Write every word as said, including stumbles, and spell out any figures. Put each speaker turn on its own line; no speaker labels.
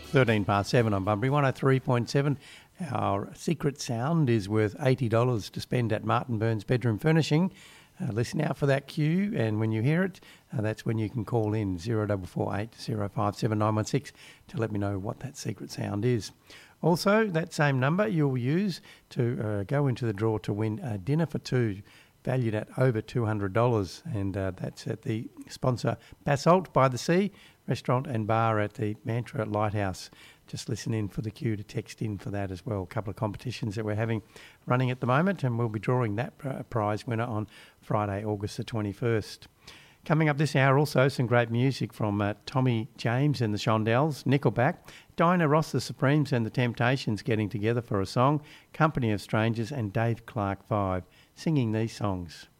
thirteen past seven on Bunbury, one oh three point seven. Our secret sound is worth eighty dollars to spend at Martin Burns Bedroom Furnishing. Uh, listen out for that cue, and when you hear it, uh, that's when you can call in zero four four eight zero five seven nine one six to let me know what that secret sound is. Also, that same number you'll use to uh, go into the draw to win a dinner for two, valued at over two hundred dollars, and uh, that's at the sponsor Basalt by the Sea Restaurant and Bar at the Mantra Lighthouse. Just listen in for the cue to text in for that as well. A couple of competitions that we're having running at the moment, and we'll be drawing that prize winner on Friday, August the twenty-first. Coming up this hour also, some great music from uh, Tommy James and the Shondells, Nickelback, Diana Ross, the Supremes and the Temptations getting together for a song, Company of Strangers and Dave Clark Five singing these songs.